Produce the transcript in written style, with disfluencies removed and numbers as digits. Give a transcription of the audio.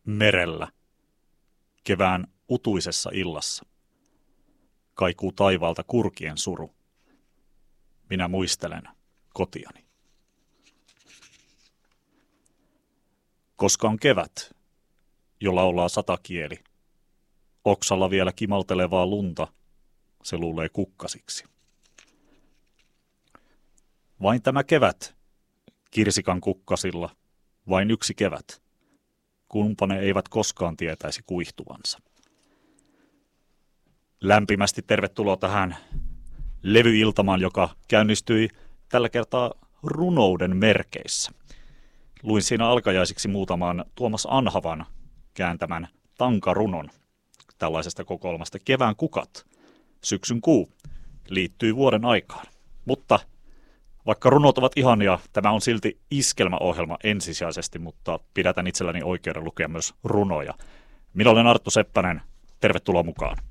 Merellä, kevään utuisessa illassa, kaikuu taivaalta kurkien suru. Minä muistelen kotiani. Koska on kevät, jolla ollaan satakieli, oksalla vielä kimaltelevaa lunta, se luulee kukkasiksi. Vain tämä kevät, kirsikan kukkasilla, vain yksi kevät. Kumpa eivät koskaan tietäisi kuihtuvansa. Lämpimästi tervetuloa tähän levyiltamaan, joka käynnistyi tällä kertaa runouden merkeissä. Luin siinä alkajaisiksi muutaman Tuomas Anhavan kääntämän tankarunon tällaisesta kokoelmasta. Kevään kukat, syksyn kuu liittyy vuoden aikaan. Mutta vaikka runot ovat ihania, tämä on silti iskelmäohjelma ensisijaisesti, mutta pidätän itselläni oikeuden lukea myös runoja. Minä olen Arttu Seppänen, tervetuloa mukaan.